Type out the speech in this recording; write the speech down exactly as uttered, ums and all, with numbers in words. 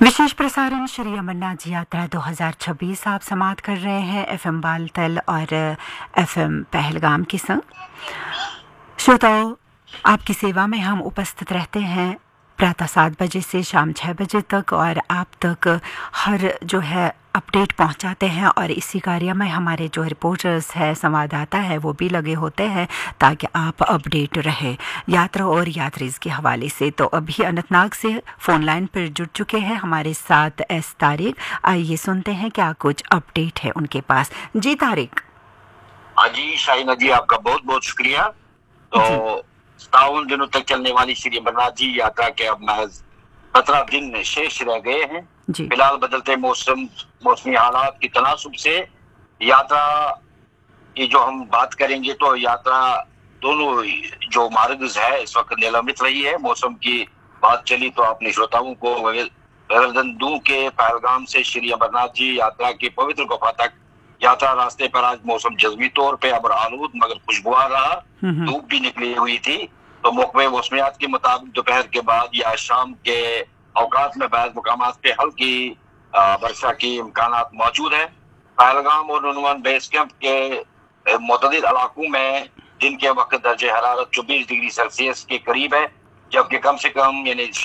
विशेष प्रसारण श्री अमरनाथ जी यात्रा दो हज़ार छब्बीस आप समाप्त कर रहे हैं एफएम बालतल और एफएम पहलगाम के संग। श्रोताओं, आपकी सेवा में हम उपस्थित रहते हैं प्रातः सात बजे से शाम छः बजे तक और आप तक हर जो है अपडेट पहुंचाते हैं और इसी कार्य में हमारे जो रिपोर्टर्स है, संवाददाता है, वो भी लगे होते हैं ताकि आप अपडेट रहे यात्रा और यात्रीज के हवाले से। तो अभी अनंतनाग से फ़ोन लाइन पर जुड़ चुके हैं हमारे साथ एस तारिक। आइए सुनते हैं क्या कुछ अपडेट है उनके पास। जी तारिक। हाँ जी शाहीना जी, आपका बहुत बहुत शुक्रिया। तो सतावन दिनों तक चलने वाली श्री अमरनाथ जी यात्रा के अब महज सत्रह दिन शेष रह गए हैं। फिलहाल बदलते मौसम मौसमी हालात की तनासुब से यात्रा की जो हम बात करेंगे तो यात्रा दोनों जो मार्ग है इस वक्त निलंबित रही है। मौसम की बात चली तो अपने श्रोताओं को गगनदू के पहलगाम से श्री अमरनाथ जी यात्रा की पवित्र गुफा तक यात्रा रास्ते पर आज मौसम जज्बी तौर पे अबर आलूद मगर खुशगवार रहा। धूप भी निकली हुई थी। तो मौसमी मौसमियात के मुताबिक दोपहर के बाद या शाम के औकात में बाज़ मुकामात पे हल्की वर्षा की इम्कानात मौजूद है। पहलगाम और नुनवान बेस कैंप के मुतअद्दिद इलाकों में दिन के वक्त दर्जे हरारत चौबीस डिग्री सेल्सियस के करीब है, जबकि कम से कम यानी